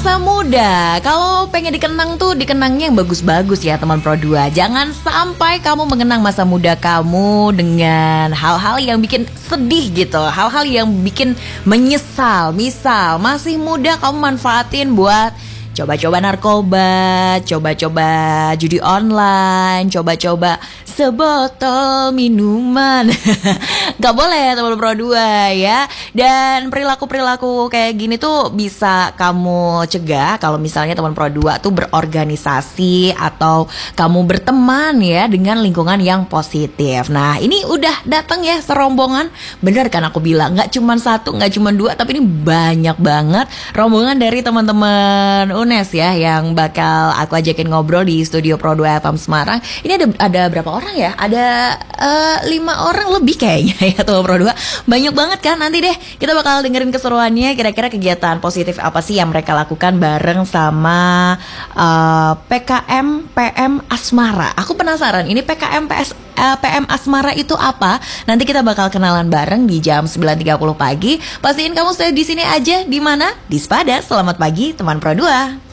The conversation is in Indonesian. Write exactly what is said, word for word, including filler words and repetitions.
Masa muda, kalau pengen dikenang tuh dikenangnya yang bagus-bagus ya teman Pro dua. Jangan sampai kamu mengenang masa muda kamu dengan hal-hal yang bikin sedih gitu, hal-hal yang bikin menyesal. Misal masih muda kamu manfaatin buat coba-coba narkoba, coba-coba judi online, coba-coba sebotol minuman. Gak boleh teman Pro dua ya. Dan perilaku-perilaku kayak gini tuh bisa kamu cegah kalau misalnya teman Pro dua tuh berorganisasi atau kamu berteman ya dengan lingkungan yang positif. Nah ini udah datang ya serombongan. Bener kan aku bilang, gak cuma satu, gak cuma dua, tapi ini banyak banget rombongan dari teman-teman U N E S ya yang bakal aku ajakin ngobrol di studio Pro dua F M Semarang. Ini ada ada berapa orang ya? Ada uh, lima orang lebih kayaknya ya tuh Pro dua. Banyak banget kan. Nanti deh kita bakal dengerin keseruannya. Kira-kira kegiatan positif apa sih yang mereka lakukan bareng sama uh, P K M P M Asmara. Aku penasaran ini P K M P S uh, P M Asmara itu apa? Nanti kita bakal kenalan bareng di jam sembilan tiga puluh pagi. Pastiin kamu stay di sini aja. Di mana? Di Spada. Selamat pagi teman Pro dua.